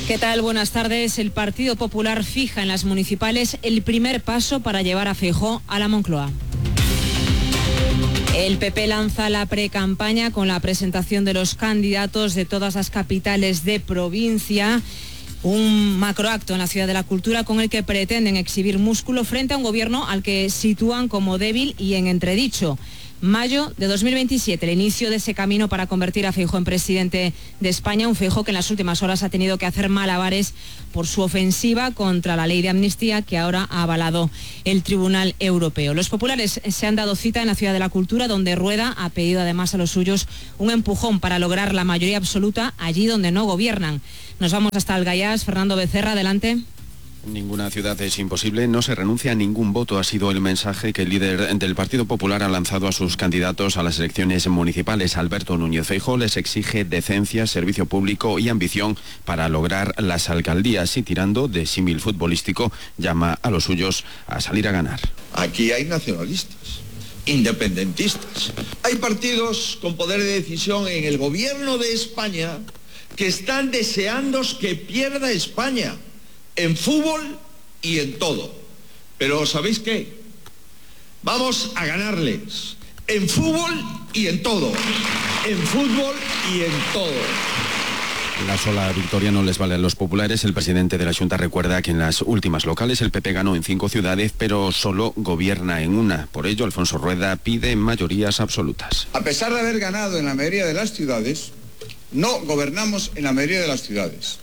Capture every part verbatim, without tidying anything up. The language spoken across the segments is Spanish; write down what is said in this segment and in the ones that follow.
¿Qué tal? Buenas tardes. El Partido Popular fija en las municipales el primer paso para llevar a Feijóo a la Moncloa. El P P lanza la precampaña con la presentación de los candidatos de todas las capitales de provincia. Un macroacto en la Ciudad de la Cultura con el que pretenden exhibir músculo frente a un gobierno al que sitúan como débil y en entredicho. Mayo de dos mil veintisiete, el inicio de ese camino para convertir a Feijóo en presidente de España, un Feijóo que en las últimas horas ha tenido que hacer malabares por su ofensiva contra la ley de amnistía que ahora ha avalado el Tribunal Europeo. Los populares se han dado cita en la Ciudad de la Cultura, donde Rueda ha pedido además a los suyos un empujón para lograr la mayoría absoluta allí donde no gobiernan. Nos vamos hasta Algayás. Fernando Becerra, adelante. Ninguna ciudad es imposible, no se renuncia a ningún voto, ha sido el mensaje que el líder del Partido Popular ha lanzado a sus candidatos a las elecciones municipales. Alberto Núñez Feijóo les exige decencia, servicio público y ambición para lograr las alcaldías y, tirando de símil futbolístico, llama a los suyos a salir a ganar. Aquí hay nacionalistas, independentistas, hay partidos con poder de decisión en el gobierno de España que están deseando que pierda España. En fútbol y en todo. Pero ¿sabéis qué? Vamos a ganarles en fútbol y en todo. En fútbol y en todo. La sola victoria no les vale a los populares. El presidente de la Junta recuerda que en las últimas locales el P P ganó en cinco ciudades, pero solo gobierna en una. Por ello, Alfonso Rueda pide mayorías absolutas. A pesar de haber ganado en la mayoría de las ciudades, no gobernamos en la mayoría de las ciudades.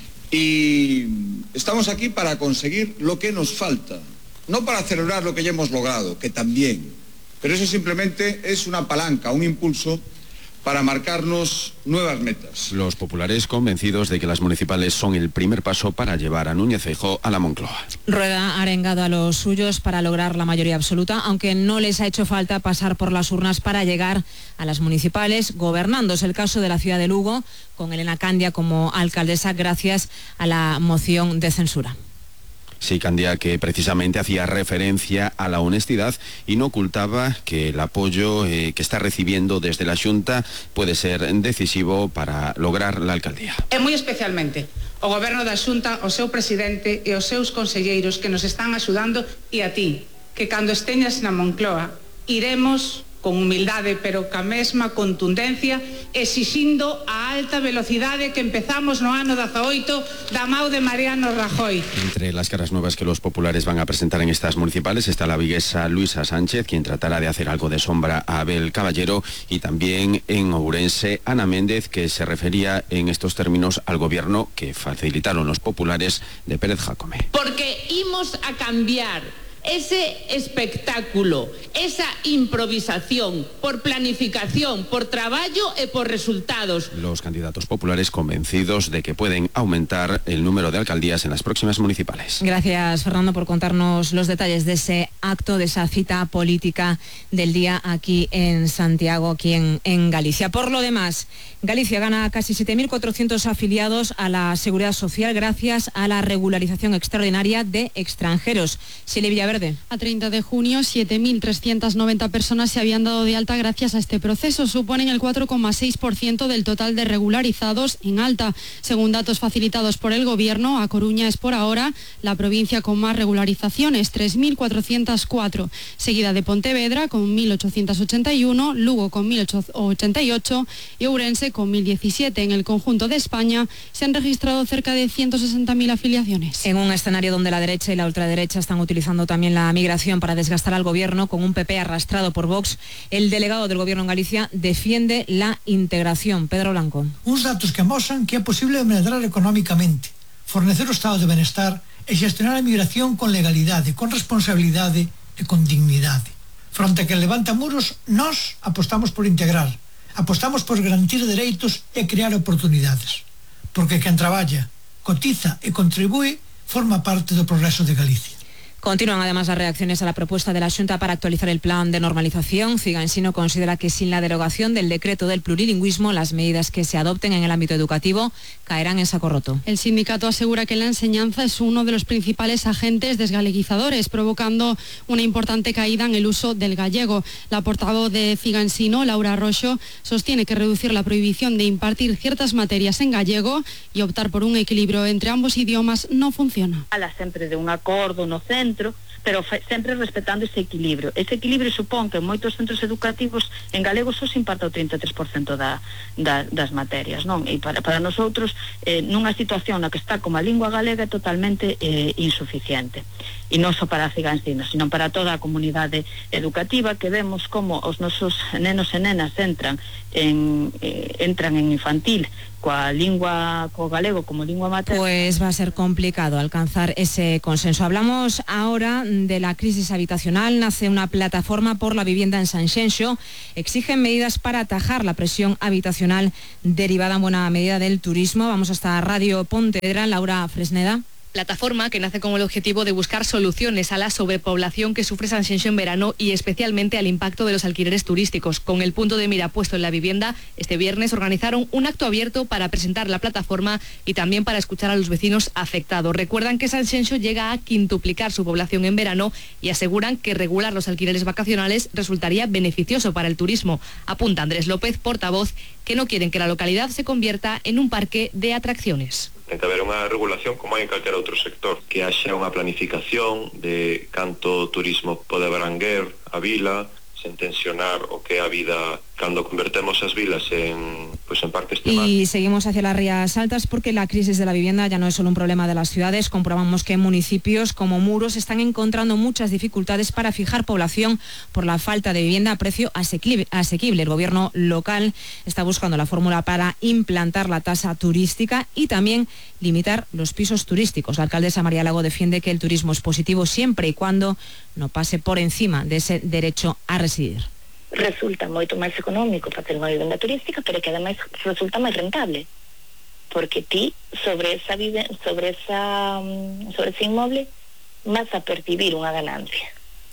Y estamos aquí para conseguir lo que nos falta, no para celebrar lo que ya hemos logrado, que también, pero eso simplemente es una palanca, un impulso para marcarnos nuevas metas. Los populares convencidos de que las municipales son el primer paso para llevar a Núñez Feijóo a la Moncloa. Rueda ha arengado a los suyos para lograr la mayoría absoluta, aunque no les ha hecho falta pasar por las urnas para llegar a las municipales, gobernando. Es el caso de la ciudad de Lugo, con Elena Candia como alcaldesa gracias a la moción de censura. Sí, Candia, que precisamente hacía referencia a la honestidad y no ocultaba que el apoyo eh, que está recibiendo desde la Xunta puede ser decisivo para lograr la alcaldía. E moi especialmente o Goberno da Xunta, o seu presidente e os seus conselleiros que nos están axudando, e a ti, que cando esteñas na Moncloa iremos con humildade, pero ca mesma contundencia, exixindo a alta velocidade que empezamos no ano dezaoito da mao de Mariano Rajoy. Entre las caras nuevas que los populares van a presentar en estas municipales está la viguesa Luisa Sánchez, quien tratará de hacer algo de sombra a Abel Caballero, y también en Ourense Ana Méndez, que se refería en estos términos al gobierno que facilitaron los populares de Pérez Jácome. Porque imos a cambiar ese espectáculo, esa improvisación por planificación, por traballo e por resultados. Los candidatos populares convencidos de que pueden aumentar el número de alcaldías en las próximas municipales. Gracias, Fernando, por contarnos los detalles de ese acto, de esa cita política del día aquí en Santiago, aquí en, en Galicia. Por lo demás, Galicia gana casi siete mil cuatrocientos afiliados a la Seguridad Social gracias a la regularización extraordinaria de extranjeros. Silvia Villaverde. A treinta de junio, siete mil trescientas noventa personas se habían dado de alta gracias a este proceso. Suponen el cuatro coma seis por ciento del total de regularizados en alta. Según datos facilitados por el Gobierno, A Coruña es por ahora la provincia con más regularizaciones, tres mil cuatrocientos cuatro, seguida de Pontevedra con mil ochocientos ochenta y uno, Lugo con mil ochenta y ocho y Ourense con mil diecisiete. En el conjunto de España se han registrado cerca de ciento sesenta mil afiliaciones. En un escenario donde la derecha y la ultraderecha están utilizando también la migración para desgastar al gobierno, con un P P arrastrado por Vox, el delegado del gobierno en Galicia defiende la integración. Pedro Blanco. Uns datos que amosan que é posible medrar económicamente, fornecer o estado de benestar e xestionar a migración con legalidade, con responsabilidade e con dignidade. Fronte a que levanta muros, nós apostamos por integrar, apostamos por garantir dereitos e crear oportunidades, porque quen traballa, cotiza e contribúe forma parte do progreso de Galicia. Continúan además las reacciones a la propuesta de la Xunta para actualizar el plan de normalización. Cigansino considera que sin la derogación del decreto del plurilingüismo, las medidas que se adopten en el ámbito educativo caerán en saco roto. El sindicato asegura que la enseñanza es uno de los principales agentes desgaleguizadores, provocando una importante caída en el uso del gallego. La portavoz de Cigansino, Laura Roxo, sostiene que reducir la prohibición de impartir ciertas materias en gallego y optar por un equilibrio entre ambos idiomas no funciona. Habla sempre de un acordo no centro, pero sempre respetando ese equilibrio. Ese equilibrio supón que en moitos centros educativos en galego só se imparte o trinta e tres por cento da, da, das materias, non? E para, para nosotros, eh, nunha situación na que está como a lingua galega é totalmente eh, insuficiente. E non só para a Cigansino, sino para toda a comunidade educativa, que vemos como os nosos nenos e nenas entran en, eh, entran en infantil coa lingua, co galego como lingua materna. Pues va a ser complicado alcanzar ese consenso. Hablamos ahora de la crisis habitacional. Nace una plataforma por la vivienda en Sanxenxo. Exigen medidas para atajar la presión habitacional derivada en buena medida del turismo. Vamos hasta Radio Pontevedra. Laura Fresneda. Plataforma que nace con el objetivo de buscar soluciones a la sobrepoblación que sufre Sanxenxo en verano y especialmente al impacto de los alquileres turísticos. Con el punto de mira puesto en la vivienda, este viernes organizaron un acto abierto para presentar la plataforma y también para escuchar a los vecinos afectados. Recuerdan que Sanxenxo llega a quintuplicar su población en verano y aseguran que regular los alquileres vacacionales resultaría beneficioso para el turismo. Apunta Andrés López, portavoz, que no quieren que la localidad se convierta en un parque de atracciones. Ten que haber unha regulación como hai en calquera outro sector, que haxa unha planificación de canto turismo pode abranguer a vila, sen tensionar o que é a vida cando convertemos as vilas en, pues, en parques temáticos. Y seguimos hacia las Rías Altas porque la crisis de la vivienda ya no es solo un problema de las ciudades. Comprobamos que municipios como Muros están encontrando muchas dificultades para fijar población por la falta de vivienda a precio asequible. El gobierno local está buscando la fórmula para implantar la tasa turística y también limitar los pisos turísticos. La alcaldesa María Lago defiende que el turismo es positivo siempre y cuando no pase por encima de ese derecho a residir. Resulta moito máis económico para ter unha vivenda turística, pero que ademais resulta máis rentable, porque ti sobre esa vive, sobre esa sobre ese inmoble vas a percibir unha ganancia.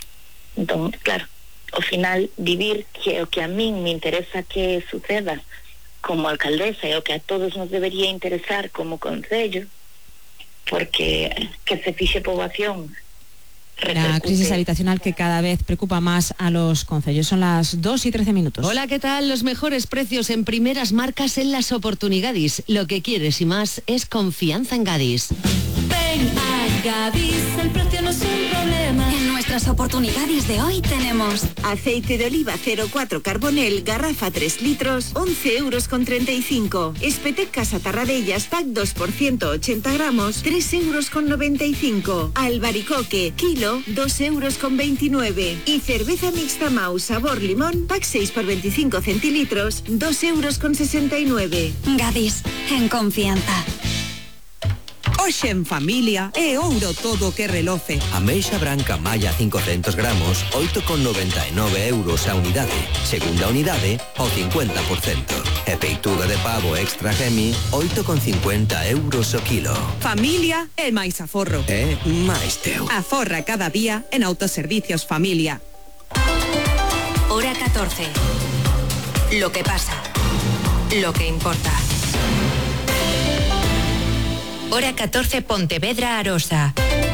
Entón, claro, ao final vivir que o que a min me interesa que suceda como alcaldesa e o que a todos nos debería interesar como concello, porque que se fixe poboación. La crisis habitacional que cada vez preocupa más a los concellos. Son las dos y trece minutos. Hola, ¿qué tal? Los mejores precios en primeras marcas en las oportunidades. Lo que quieres y más es confianza en Gadis. Ven a Gadis, el precio no es un problema. En nuestras oportunidades de hoy tenemos aceite de oliva cero cuatro Carbonel, garrafa tres litros, once euros con treinta y cinco. Espetec Casa Tarradellas, pack dos por ciento ochenta gramos, tres euros con noventa y cinco. Albaricoque, kilo, dos euros con veintinueve. Y cerveza mixta Mau sabor limón, pack seis por veinticinco centilitros, dos euros con sesenta y nueve. Gadis, en confianza. Hoxe en familia é ouro todo que reloce. Ameixa branca malla cincocentos gramos, oito con noventa e nove euros a unidade. Segunda unidade, ao cincuenta por cento. E peituga de pavo extra gemi, oito con cincuenta euros o kilo. Familia é máis aforro. É máis teu. Aforra cada día en Autoservicios Familia. Hora catorce. Lo que pasa. Lo que importa. Hora catorce, Pontevedra, Arosa.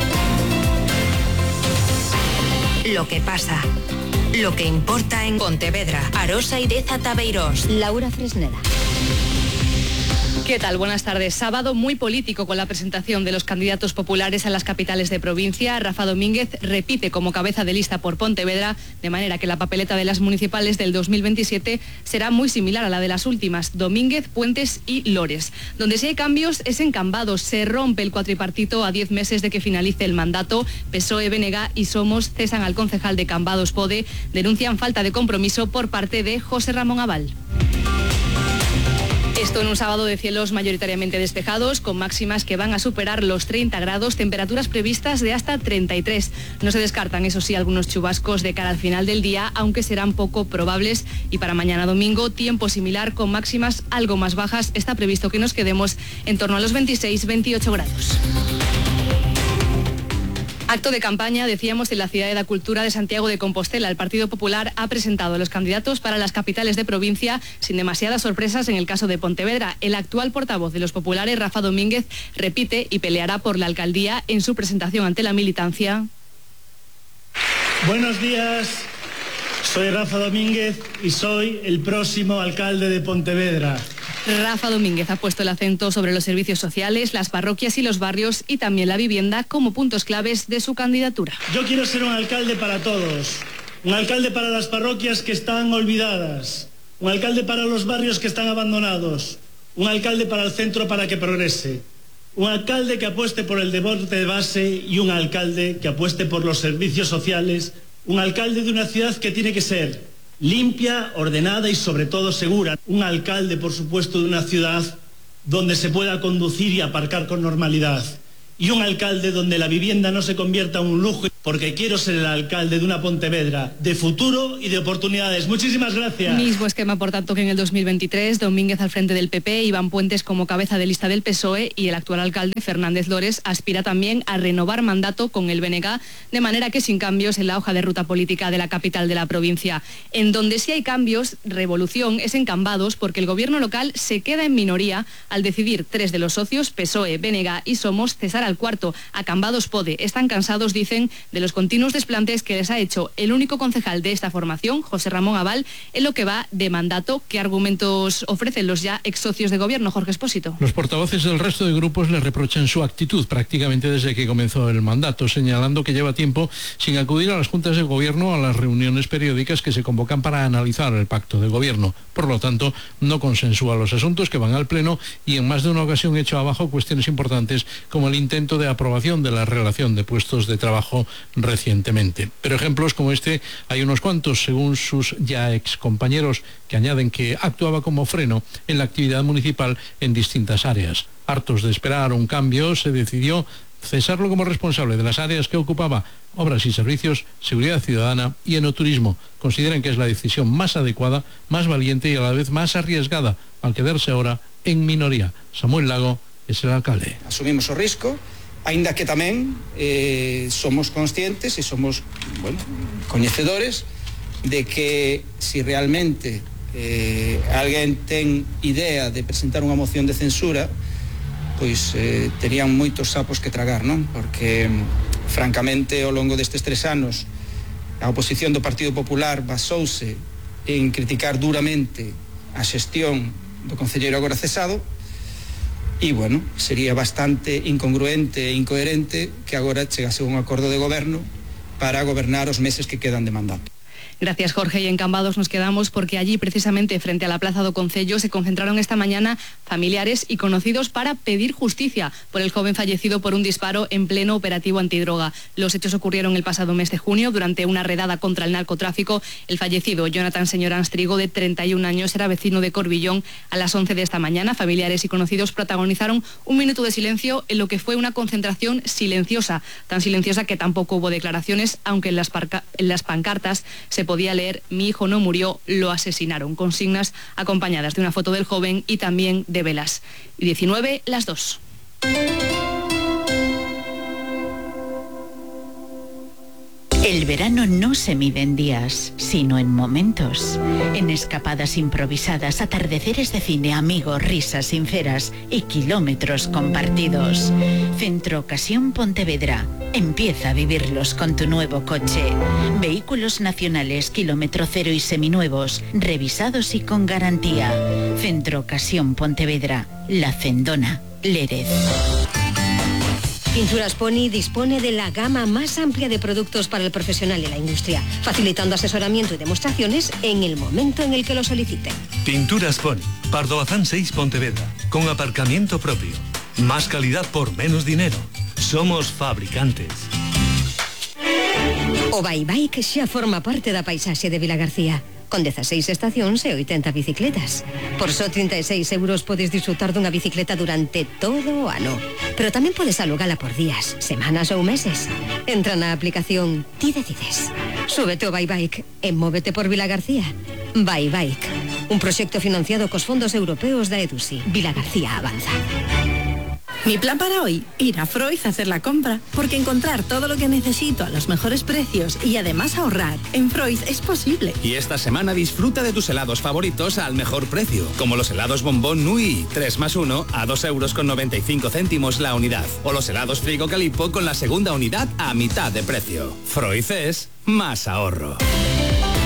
Lo que pasa. Lo que importa en Pontevedra, Arosa y Deza Tabeirós. Laura Fresneda. ¿Qué tal? Buenas tardes. Sábado muy político con la presentación de los candidatos populares a las capitales de provincia. Rafa Domínguez repite como cabeza de lista por Pontevedra, de manera que la papeleta de las municipales del dos mil veintisiete será muy similar a la de las últimas: Domínguez, Puentes y Lores. Donde sí hay cambios es en Cambados. Se rompe el cuatripartito a diez meses de que finalice el mandato. P S O E, B N G y Somos cesan al concejal de Cambados, Pode. Denuncian falta de compromiso por parte de José Ramón Aval. Esto en un sábado de cielos mayoritariamente despejados, con máximas que van a superar los treinta grados, temperaturas previstas de hasta treinta y tres. No se descartan, eso sí, algunos chubascos de cara al final del día, aunque serán poco probables. Y para mañana domingo, tiempo similar, con máximas algo más bajas. Está previsto que nos quedemos en torno a los veintiséis veintiocho grados. Acto de campaña, decíamos, en la Ciudad de Cultura de Santiago de Compostela. El Partido Popular ha presentado a los candidatos para las capitales de provincia sin demasiadas sorpresas en el caso de Pontevedra. El actual portavoz de los populares, Rafa Domínguez, repite y peleará por la alcaldía en su presentación ante la militancia. Buenos días, soy Rafa Domínguez y soy el próximo alcalde de Pontevedra. Rafa Domínguez ha puesto el acento sobre los servicios sociales, las parroquias y los barrios y también la vivienda como puntos claves de su candidatura. Yo quiero ser un alcalde para todos, un alcalde para las parroquias que están olvidadas, un alcalde para los barrios que están abandonados, un alcalde para el centro para que progrese, un alcalde que apueste por el deporte de base y un alcalde que apueste por los servicios sociales, un alcalde de una ciudad que tiene que ser limpia, ordenada y sobre todo segura. Un alcalde, por supuesto, de una ciudad donde se pueda conducir y aparcar con normalidad. Y un alcalde donde la vivienda no se convierta en un lujo, porque quiero ser el alcalde de una Pontevedra de futuro y de oportunidades. Muchísimas gracias. Mismo esquema, por tanto, que en el dos mil veintitrés, Domínguez al frente del P P, Iván Puentes como cabeza de lista del P S O E y el actual alcalde, Fernández Lores, aspira también a renovar mandato con el B N G, de manera que sin cambios en la hoja de ruta política de la capital de la provincia. En donde sí hay cambios, revolución, es en Cambados, porque el gobierno local se queda en minoría al decidir tres de los socios, P S O E, B N G y Somos, cesar al cuarto, a Cambados Pode. Están cansados, dicen, de los continuos desplantes que les ha hecho el único concejal de esta formación, José Ramón Aval, en lo que va de mandato. ¿Qué argumentos ofrecen los ya ex socios de gobierno, Jorge Espósito? Los portavoces del resto de grupos le reprochan su actitud prácticamente desde que comenzó el mandato, señalando que lleva tiempo sin acudir a las juntas de gobierno o a las reuniones periódicas que se convocan para analizar el pacto de gobierno. Por lo tanto, no consensúa los asuntos que van al pleno y en más de una ocasión echa abajo cuestiones importantes como el intento de aprobación de la relación de puestos de trabajo recientemente. Pero ejemplos como este hay unos cuantos, según sus ya ex compañeros, que añaden que actuaba como freno en la actividad municipal en distintas áreas. Hartos de esperar un cambio, se decidió cesarlo como responsable de las áreas que ocupaba: obras y servicios, seguridad ciudadana y enoturismo. Consideran que es la decisión más adecuada, más valiente y a la vez más arriesgada, al quedarse ahora en minoría. Samuel Lago es el alcalde. Asumimos o risco, aínda que tamén eh, somos conscientes e somos, bueno, coñecedores de que si realmente eh, alguén ten idea de presentar unha moción de censura, pois eh, terían moitos sapos que tragar, non? Porque, francamente, ao longo destes tres anos, a oposición do Partido Popular basouse en criticar duramente a xestión do concelleiro agora cesado. E, bueno, sería bastante incongruente e incoherente que agora chegase un acordo de goberno para gobernar os meses que quedan de mandato. Gracias, Jorge. Y en Cambados nos quedamos porque allí, precisamente frente a la Plaza do Concello, se concentraron esta mañana familiares y conocidos para pedir justicia por el joven fallecido por un disparo en pleno operativo antidroga. Los hechos ocurrieron el pasado mes de junio durante una redada contra el narcotráfico. El fallecido, Jonathan Señorans Trigo, de treinta y un años, era vecino de Corbillón. A las once de esta mañana, familiares y conocidos protagonizaron un minuto de silencio en lo que fue una concentración silenciosa, tan silenciosa que tampoco hubo declaraciones, aunque en las, en las pancartas se podía leer: mi hijo no murió, lo asesinaron, consignas acompañadas de una foto del joven y también de velas. Y diecinueve, las dos. El verano no se mide en días, sino en momentos. En escapadas improvisadas, atardeceres de cine, amigos, risas sinceras y kilómetros compartidos. Centro Ocasión Pontevedra. Empieza a vivirlos con tu nuevo coche. Vehículos nacionales, kilómetro cero y seminuevos, revisados y con garantía. Centro Ocasión Pontevedra. La Cendona, Lérez. Pinturas Pony dispone de la gama más amplia de productos para el profesional y la industria, facilitando asesoramiento y demostraciones en el momento en el que lo soliciten. Pinturas Pony, Pardo Bazán seis, Pontevedra, con aparcamiento propio. Más calidad por menos dinero. Somos fabricantes. O Bye Bike xa forma parte da paisaxe de Vilagarcía, con dieciséis estacións e oitenta bicicletas. Por só trinta e seis euros podes disfrutar dunha bicicleta durante todo o ano. Pero tamén podes alugala por días, semanas ou meses. Entra na aplicación Ti Decides. Súbete o Bye Bike e móvete por Vilagarcía. Bye Bike, un proxecto financiado cos fondos europeos da EDUSI. Vilagarcía avanza. Mi plan para hoy, ir a Freud a hacer la compra, porque encontrar todo lo que necesito a los mejores precios y además ahorrar en Freud es posible. Y esta semana disfruta de tus helados favoritos al mejor precio, como los helados Bombón Nui, tres más uno a dos euros con noventa y cinco céntimos la unidad, o los helados Frigo Calipo con la segunda unidad a mitad de precio. Freud es más ahorro.